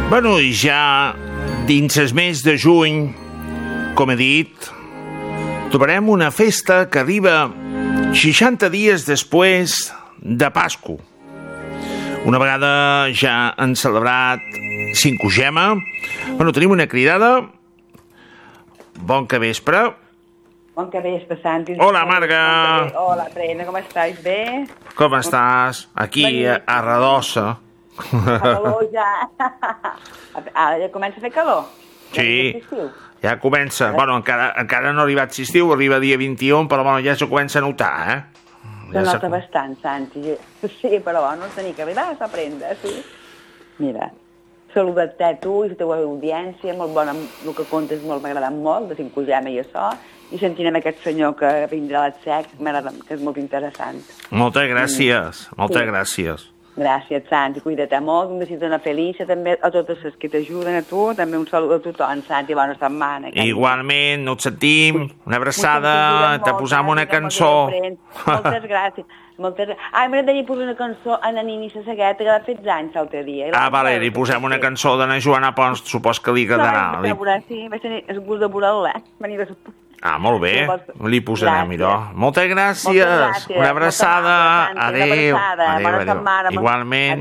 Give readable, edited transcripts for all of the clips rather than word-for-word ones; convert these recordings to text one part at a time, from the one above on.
Bueno, i ja dins el mes de juny, com he dit, trobarem una festa que arriba 60 dies després de Pasqua. Una vegada ja han celebrat Cinquagema. Bueno, tenim una cridada. Bon capvespre. Bon capvespre, Santi. Hola, Marga. Hola, Prena, com estàs? Bé? Com estàs? Aquí, a Radosa. Calor ja. Ara ja comença a fer calor. Sí, ja comença. Bueno, encara no ha arribat l'estiu, arriba dia 21, però bueno, ja se comença a notar, eh? Se nota bastant, Santi. Sí, però no tenir que arribar a aprendre, sí. Mira, saluda't tu i la teva audiència, molt bona, el que contes m'ha agradat molt, de Cinquagema i això, i sentirem aquest senyor que vindrà a l'Atzec, que és molt interessant. Moltes gràcies, moltes gràcies. Gràcies, Santi, cuida't molt, un desig d'una feliça, també a totes les que t'ajuden a tu, també un salut a tothom, Santi, bona setmana. Igualment, no et sentim, una abraçada, te posam una cançó. Moltes gràcies. Ai, m'agradaria posar una cançó a la Nini Sassagueta, que va fer anys l'altre dia. Ah, vale, li posem una cançó de na Joana Pons, supos que li agradarà. Sí, vaig tenir el gust de veure-la. Ah, molt bé, li posarem, idò. Moltes gràcies, una abraçada, adéu. Bona setmana. Igualment,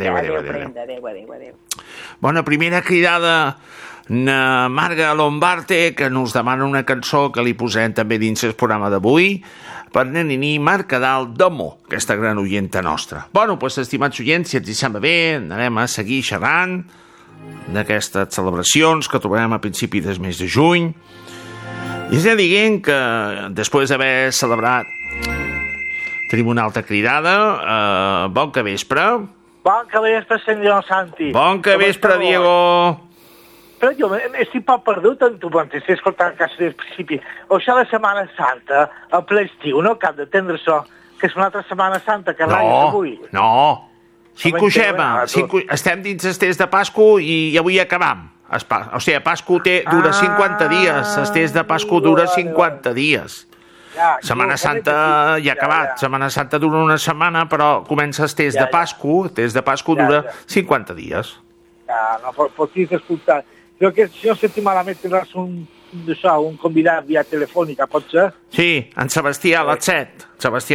adéu. Bona, primera cridada na Marga Lombarte, que nos demana una cançó que li posem també dins el programa d'avui, per la Nini Mercadal d'Amo, aquesta gran oienta nostra. Bueno, doncs, estimats oients, si ens hi sembla bé, anem a seguir xerrant d'aquestes celebracions que trobarem a principi del mes de juny. I és dient que després d'haver celebrat tenim una altra cridada. Bon capvespre. Bon capvespre, senyor Santi. Bon capvespre, Diego. Però jo estic poc perdut en tu, quan t'estic escoltant quasi des principi. O això de Setmana Santa, el ple estiu, no cap d'entendre això, que és una altra Setmana Santa que raia avui. No. Cinquagema. Estem dins el temps de Pasqua i avui acabam. O sigui, Pasqua dura 50 dies, el temps de Pasqua dura 50 dies. Setmana Santa ja ha acabat. Setmana Santa dura una setmana, però comença el temps de Pasqua. El temps de Pasqua dura 50 dies. No, pots escoltar. Jo que si no senti malament tindràs un convidat via telefònica, pot ser? Sí, en Sebastià Latzet.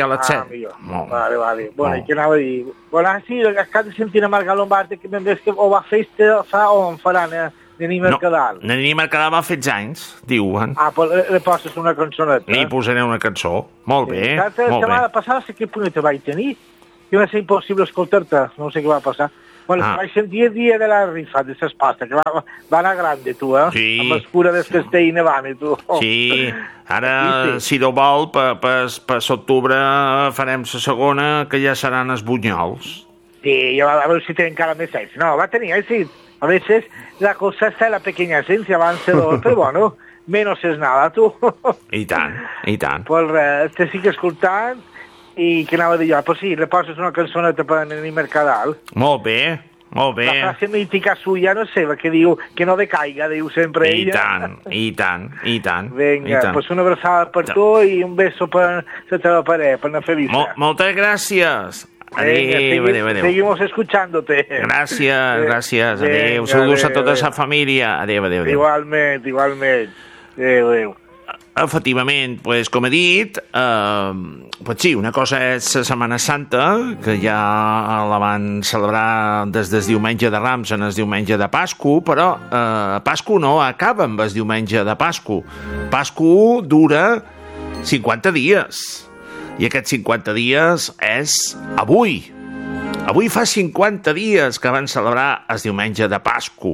Vale. Bueno, què anava a dir? Bueno, sí, acabo de sentir a Marga Lombarte que m'hem vist que o va festa fa o en faran a Nini Mercadal. No, Nini Mercadal va fer anys, diuen. Ah, però li poses una cançoneta. Li posaré una cançó. Molt bé, molt bé. La setmana passada sé que punt te vaig tenir. Que va ser impossible escoltar-te, no sé què va passar. Bueno, vaig sentir el dia de la rifa de ses pastes, que va anar grande, tu, eh? Sí. Amb l'escura del castell nevant, tu. Sí, ara, si no vol, per l'octubre farem la segona, que ja seran els bunyols. Sí, a veure si té encara més anys. No, va tenir èxit. A veces la cosa está en la pequeña esencia, avançador, però bueno, menos es nada, tu. I tant, i tant. Pues res, te estic escoltant. I què anava a dir jo? Pues sí, le poses una cançoneta per Nini Mercadal. Molt bé. La frase mítica suya, no sé, que diu que no decaiga, diu sempre ella. I tant. Vinga, pues una abraçada per tu i un beso per la teva paret, per una feliça. Moltes gràcies. Adéu. Seguimos escuchándote. Gracias. Adéu. Saludos a tota la família. Adéu. Igualment. Adéu. Efectivament, pues, com he dit, pues sí, una cosa és la Setmana Santa, que ja la van celebrar des del diumenge de Rams en el diumenge de Pasqua, però Pasqua no acaba amb el diumenge de Pasqua. Pasqua dura 50 dies, i aquests 50 dies és avui. Avui fa 50 dies que van celebrar el diumenge de Pasqua,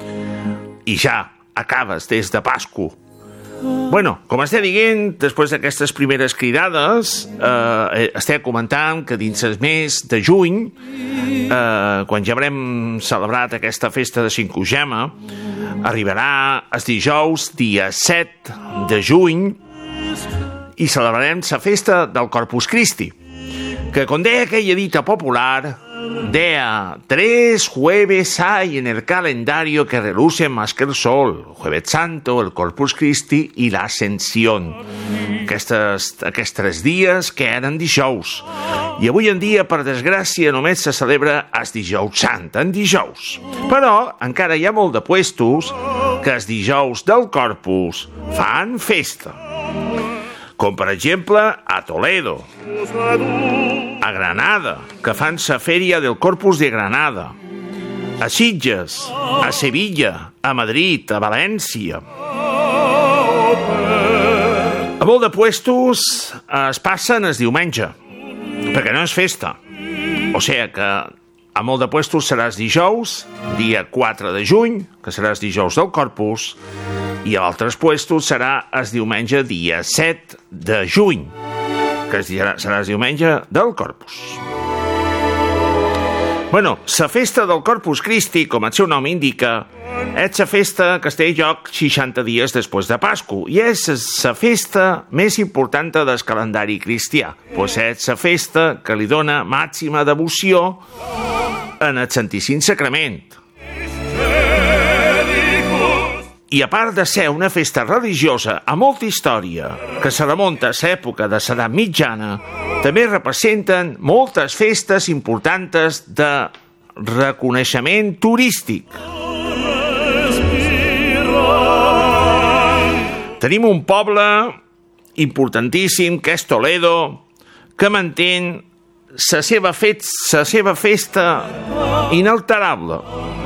i ja acabes des de Pasqua. Bueno, com estem dient, després d'aquestes primeres cridades, estem comentant que dins el mes de juny, quan ja haurem celebrat aquesta festa de Cinquagema, arribarà el dijous, dia 7 de juny, i celebrarem la festa del Corpus Christi, que, com deia aquella dita popular, deia: 3 jueves hay en el calendario que relucen más que el sol: Jueves Santo, el Corpus Christi y la Ascensión. aquests 3 dies que eren dijous. I avui en dia, per desgràcia, només se celebra el dijous sant, en dijous. Però encara hi ha molt de puestos que els dijous del Corpus fan festa. Com per exemple a Toledo, a Granada, que fan la Fèria del Corpus de Granada, a Sitges, a Sevilla, a Madrid, a València. A molt de puestos es passen el diumenge, perquè no és festa. O sigui que a molt de puestos serà el dijous, dia 4 de juny, que serà el dijous del Corpus, i a altres puestos serà el diumenge dia 7 de juny, que serà el diumenge del Corpus. Bueno, la festa del Corpus Christi, com el seu nom indica, és la festa que es té lloc 60 dies després de Pasqua i és la festa més important del calendari cristià, pues és la festa que li dona màxima devoció en el Santíssim Sacrament. I a part de ser una festa religiosa amb molta història, que se remunta a l'època de l'edat mitjana, també representen moltes festes importants de reconeixement turístic. Tenim un poble importantíssim, que és Toledo, que manté la seva festa inalterable.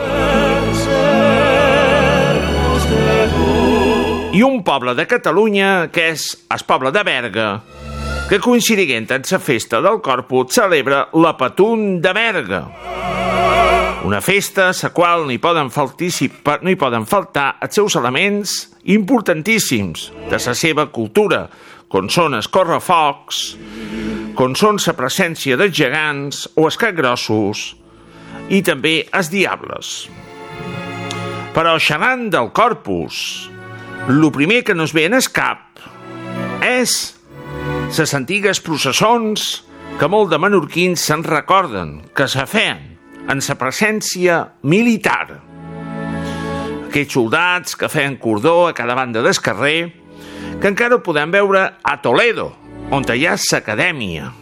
I un poble de Catalunya, que és el poble de Berga, que coincidint amb la festa del Corpus celebra la Patum de Berga. Una festa a la qual no hi poden faltar els seus elements importantíssims de la seva cultura, com són els correfocs, com són la presència dels gegants o els capgrossos, i també els diables. Però xerrant del Corpus, el primer que nos ve en el cap és les antigues processons que molt de menorquins se'n recorden, que se feien en la presència militar. Aquests soldats que feien cordó a cada banda del carrer, que encara ho podem veure a Toledo, on hi ha l'acadèmia.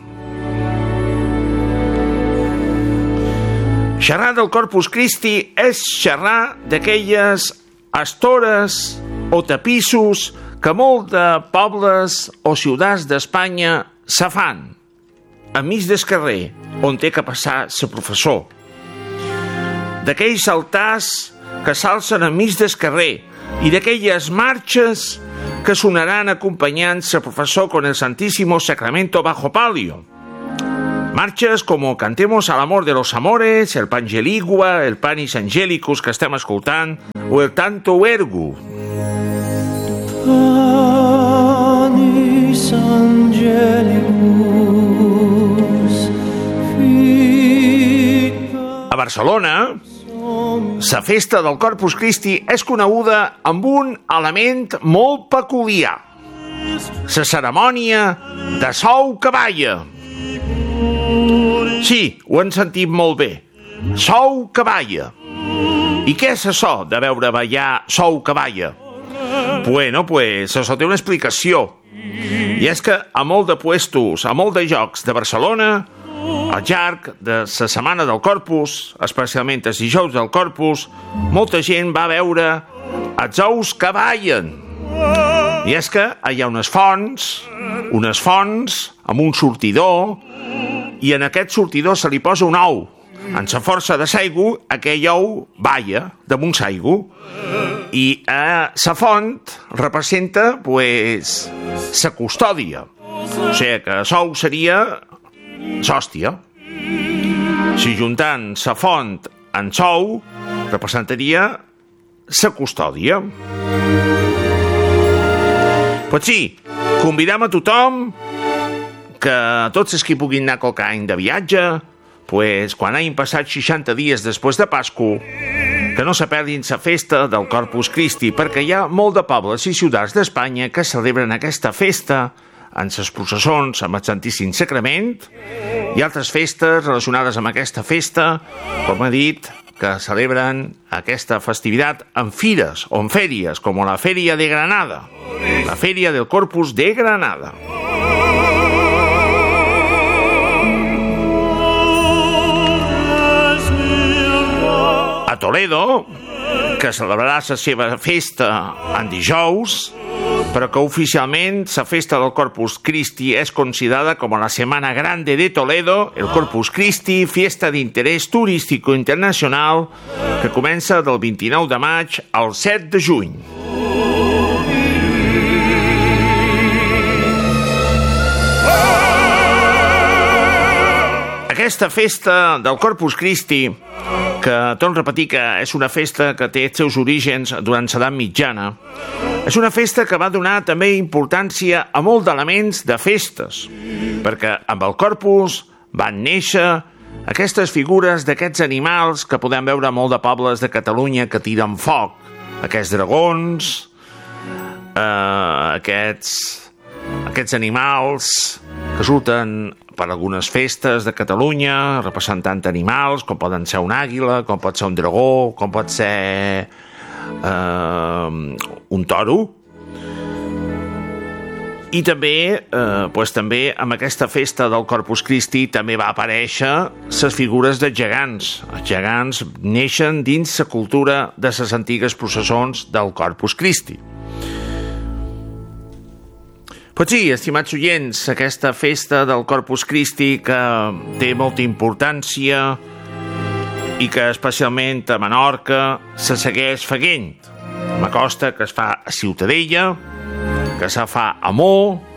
Xerrar del Corpus Christi és xerrar d'aquelles estores o tapissos que molt de pobles o ciutats d'Espanya se fan enmig del carrer on té que passar el professor. D'aquells altars que s'alcen enmig del carrer i d'aquelles marxes que sonaran acompanyant el professor con el Santísimo Sacramento bajo palio. Marxes como Cantemos al amor de los amores, el Pangeligua, el Panis Angelicus que estem escoltant, o el Tanto Ergo. Panis Angelicus. A Barcelona, la festa del Corpus Christi és coneguda amb un element molt peculiar: la cerimònia de Sou Cavalla. Sí, ho han sentit molt bé. Sou Cavalla. I què és això de veure ballar Sou Cavalla? Bueno, pues això té una explicació. I és que a molt de puestos, a molt de jocs de Barcelona, al llarg de la setmana del Corpus, especialment els dijous del Corpus, molta gent va veure els ous que ballen. I és que hi ha unes fonts amb un sortidor, i en aquest sortidor se li posa un ou. En la força de l'aigua, aquell ou balla damunt l'aigua. I la font representa, pues, la custòdia. O sigui que l'ou seria l'hòstia. Si juntant la font amb l'ou, representaria la custòdia. Pues sí, convidam a tothom que tots els que puguin anar qualque any de viatge, pues, quan hagin passat 60 dies després de Pasqua, que no se perdin la festa del Corpus Christi, perquè hi ha molt de pobles i ciutats d'Espanya que celebren aquesta festa en les processons amb el Santíssim Sacrament i altres festes relacionades amb aquesta festa, com he dit, que celebren aquesta festivitat en fires o en fèries, com la Feria de Granada, la Feria del Corpus de Granada. A Toledo, que celebrarà la seva festa en dijous, però que oficialment la festa del Corpus Christi és considerada com la Semana Grande de Toledo, el Corpus Christi, fiesta d'interès turístico internacional, que comença del 29 de maig al 7 de juny. Aquesta festa del Corpus Christi, que torno a repetir que és una festa que té els seus orígens durant l'edat mitjana, és una festa que va donar també importància a molts d'elements de festes, perquè amb el Corpus van néixer aquestes figures d'aquests animals que podem veure a molt de pobles de Catalunya que tiren foc, aquests dragons, aquests animals que surten per algunes festes de Catalunya, representant animals, com poden ser una àguila, com pot ser un dragó, com pot ser un toro. I també, també amb aquesta festa del Corpus Christi també va aparèixer les figures de gegants. Els gegants neixen dins la cultura de les antigues processons del Corpus Christi. Pues sí, estimats oients, aquesta festa del Corpus Christi que té molta importància i que especialment a Menorca se segueix fent. M'acosta que es fa a Ciutadella, que se fa a Mó,